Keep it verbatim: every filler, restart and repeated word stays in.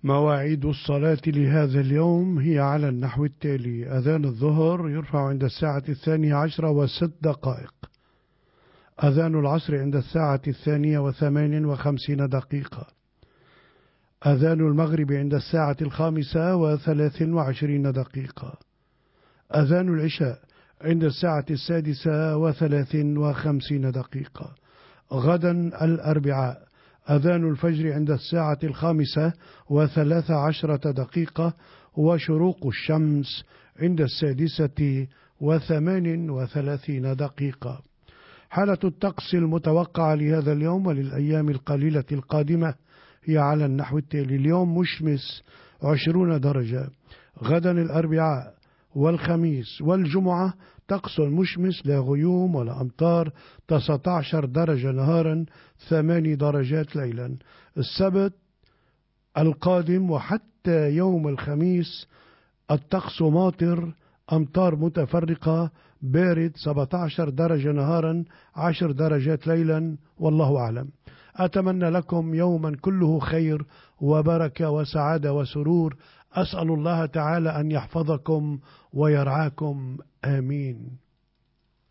مواعيد الصلاة لهذا اليوم هي على النحو التالي: أذان الظهر يرفع عند الساعة الثانية عشرة وست دقائق، أذان العصر عند الساعة الثانية وثمان وخمسين دقيقة، أذان المغرب عند الساعة الخامسة وثلاث وعشرين دقيقة، أذان العشاء عند الساعة السادسة وثلاث وخمسين دقيقة. غدا الأربعاء أذان الفجر عند الساعة الخامسة وثلاث عشرة دقيقة، وشروق الشمس عند السادسة وثمان وثلاثين دقيقة. حالة الطقس المتوقعة لهذا اليوم وللأيام القليلة القادمة هي على النحو التالي: اليوم مشمس عشرون درجة، غدا الأربعاء والخميس والجمعة طقس مشمس لا غيوم ولا أمطار، تسعة عشر درجة نهارا، ثمان درجات ليلا. السبت القادم وحتى يوم الخميس الطقس ماطر، أمطار متفرقة، بارد، سبعة عشر درجة نهارا، عشر درجات ليلا، والله أعلم. أتمنى لكم يوما كله خير وبركة وسعادة وسرور. أسأل الله تعالى أن يحفظكم ويرعاكم، آمين.